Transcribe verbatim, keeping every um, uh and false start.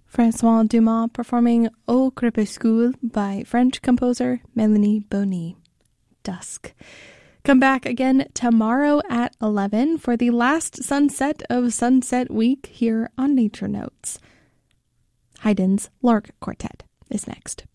Francois Dumas performing Au Crépuscule by French composer Melanie Bonny. Dusk. Come back again tomorrow at eleven for the last sunset of Sunset Week here on Nature Notes. Haydn's Lark Quartet is next.